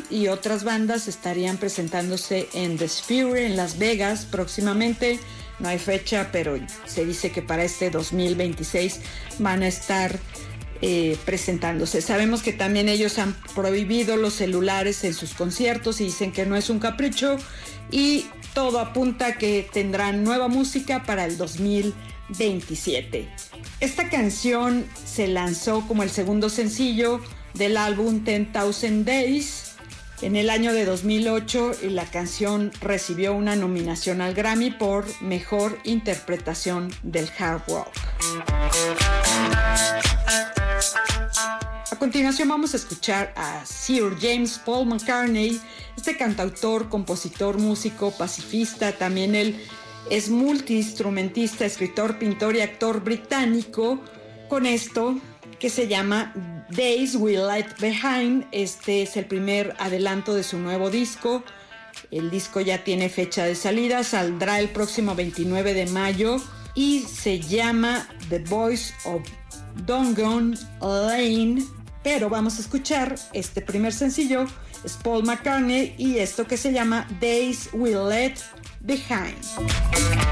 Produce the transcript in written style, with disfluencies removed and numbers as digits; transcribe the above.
y otras bandas estarían presentándose en The Sphere en Las Vegas próximamente. No hay fecha, pero se dice que para este 2026 van a estar presentándose. Sabemos que también ellos han prohibido los celulares en sus conciertos y dicen que no es un capricho, y todo apunta a que tendrán nueva música para el 2027. Esta canción se lanzó como el segundo sencillo del álbum 10,000 Days en el año de 2008 y la canción recibió una nominación al Grammy por Mejor Interpretación del Hard Rock. A continuación vamos a escuchar a Sir James Paul McCartney, este cantautor, compositor, músico, pacifista. También él es multiinstrumentista, escritor, pintor y actor británico, con esto que se llama Days We Left Behind. Este es el primer adelanto de su nuevo disco. El disco ya tiene fecha de salida, saldrá el próximo 29 de mayo y se llama The Voice of Dongan Lane. Pero vamos a escuchar este primer sencillo, es Paul McCartney y esto que se llama Days We Left Behind.